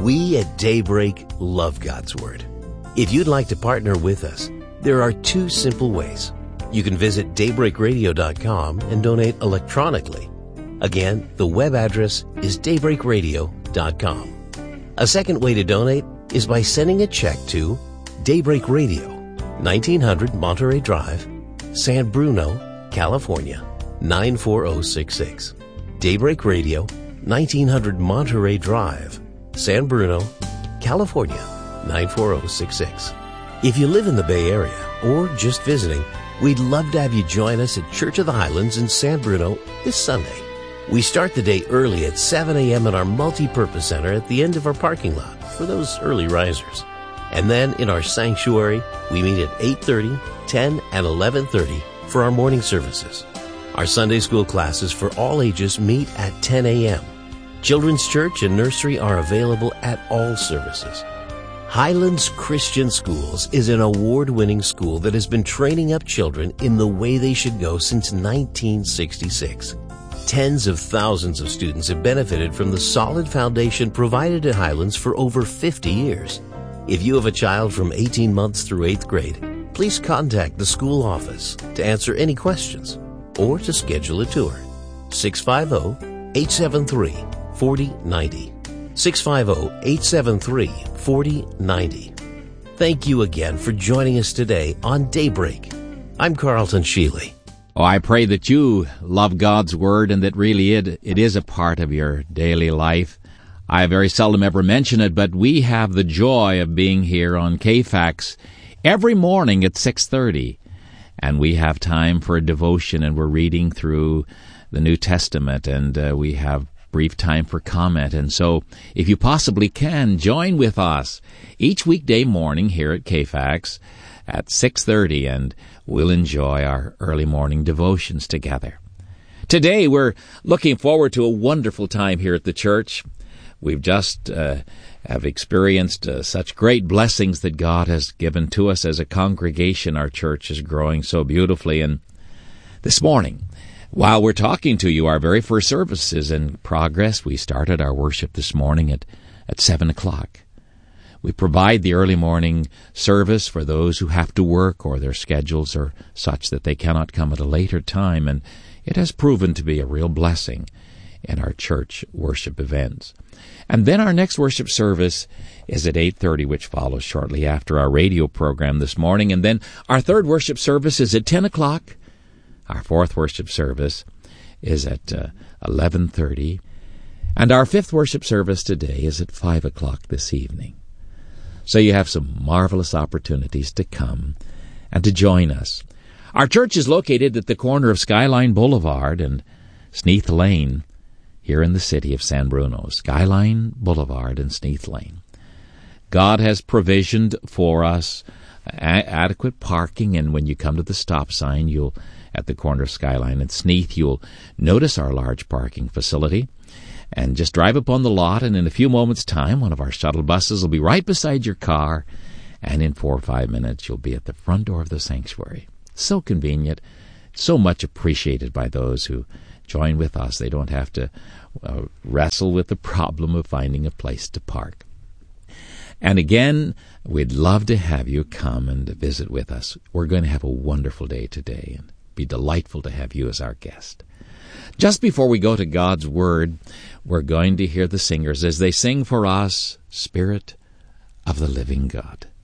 We at Daybreak love God's Word. If you'd like to partner with us, there are two simple ways. You can visit daybreakradio.com and donate electronically. Again, the web address is daybreakradio.com. A second way to donate is by sending a check to Daybreak Radio, 1900 Monterey Drive, San Bruno, California, 94066. Daybreak Radio, 1900 Monterey Drive, San Bruno, California, 94066. If you live in the Bay Area or just visiting, we'd love to have you join us at Church of the Highlands in San Bruno this Sunday. We start the day early at 7 a.m. at our multi-purpose center at the end of our parking lot for those early risers. And then in our sanctuary, we meet at 8:30, 10, and 11:30 for our morning services. Our Sunday school classes for all ages meet at 10 a.m. Children's church and nursery are available at all services. Highlands Christian Schools is an award-winning school that has been training up children in the way they should go since 1966. Tens of thousands of students have benefited from the solid foundation provided at Highlands for over 50 years. If you have a child from 18 months through 8th grade, please contact the school office to answer any questions or to schedule a tour. 650-873-4090. 650-873-4090. Thank you again for joining us today on Daybreak. I'm Carlton Sheely. Oh, I pray that you love God's Word and that really it is a part of your daily life. I very seldom ever mention it, but we have the joy of being here on KFAX every morning at 6:30. And we have time for a devotion, and we're reading through the New Testament, and we have brief time for comment. And so, if you possibly can, join with us each weekday morning here at KFAX at 6:30, and we'll enjoy our early morning devotions together. Today, we're looking forward to a wonderful time here at the church. We've just have experienced such great blessings that God has given to us as a congregation. Our church is growing so beautifully. And this morning, while we're talking to you, our very first service is in progress. We started our worship this morning at 7 o'clock. We provide the early morning service for those who have to work or their schedules are such that they cannot come at a later time, and it has proven to be a real blessing in our church worship events. And then our next worship service is at 8:30, which follows shortly after our radio program this morning. And then our third worship service is at 10 o'clock. Our fourth worship service is at 11:30. And our fifth worship service today is at 5 o'clock this evening. So you have some marvelous opportunities to come and to join us. Our church is located at the corner of Skyline Boulevard and Sneath Lane, here in the city of San Bruno. Skyline Boulevard and Sneath Lane. God has provisioned for us adequate parking, and when you come to the stop sign, you'll at the corner of Skyline and Sneath, you'll notice our large parking facility, and just drive up on the lot, and in a few moments' time, one of our shuttle buses will be right beside your car, and in 4 or 5 minutes, you'll be at the front door of the sanctuary. So convenient, so much appreciated by those who join with us. They don't have to wrestle with the problem of finding a place to park. And again, we'd love to have you come and visit with us. We're going to have a wonderful day today, and be delightful to have you as our guest. Just before we go to God's Word, we're going to hear the singers as they sing for us, Spirit of the Living God.